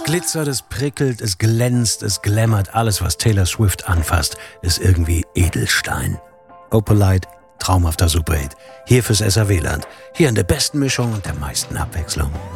glitzert, es prickelt, es glänzt, es glammert. Alles, was Taylor Swift anfasst, ist irgendwie Edelstein. Opalite, traumhafter Superhit. Hier fürs SAW-Land. Hier in der besten Mischung und der meisten Abwechslung.